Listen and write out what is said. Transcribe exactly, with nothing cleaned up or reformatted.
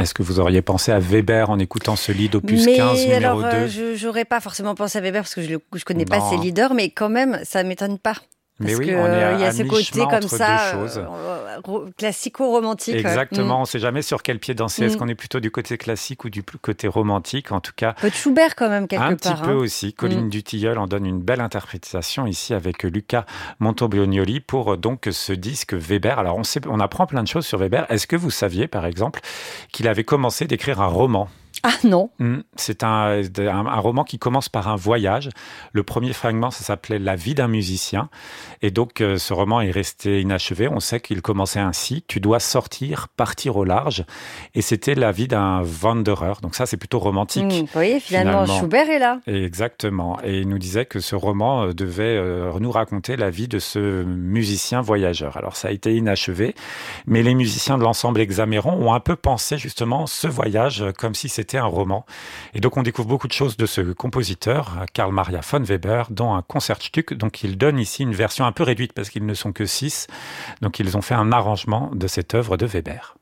Est-ce que vous auriez pensé à Weber en écoutant ce lied opus mais quinze numéro alors, deux? euh, je n'aurais pas forcément pensé à Weber parce que je ne connais Non. pas ses leaders, mais quand même, ça ne m'étonne pas. Mais Parce oui, qu'il on est à, y a à ce côté mi-chemin comme entre ça, deux choses. euh, euh, classico-romantique. Exactement, Ouais. on ne sait jamais sur quel pied danser. Est-ce Mm. qu'on est plutôt du côté classique ou du côté romantique? En tout cas, Un peu de Schubert quand même, quelque un part. petit peu hein. aussi. Colline Mm. Dutilleul en donne une belle interprétation ici avec Luca Montobonioli pour donc ce disque Weber. Alors on, sait, on apprend plein de choses sur Weber. Est-ce que vous saviez par exemple qu'il avait commencé d'écrire un roman? Ah non. C'est un, un, un roman qui commence par un voyage. Le premier fragment, ça s'appelait La vie d'un musicien. Et donc, euh, ce roman est resté inachevé. On sait qu'il commençait ainsi. Tu dois sortir, partir au large. Et c'était la vie d'un wanderer. Donc ça, c'est plutôt romantique. Mmh, vous voyez, finalement, finalement, Schubert est là. Et exactement. Et il nous disait que ce roman euh, devait euh, nous raconter la vie de ce musicien voyageur. Alors, ça a été inachevé. Mais les musiciens de l'ensemble Hexaméron ont un peu pensé justement ce voyage comme si c'était un roman. Et donc, on découvre beaucoup de choses de ce compositeur, Karl Maria von Weber, dont un Concertstück. Donc, il donne ici une version un peu réduite parce qu'ils ne sont que six. Donc, ils ont fait un arrangement de cette œuvre de Weber.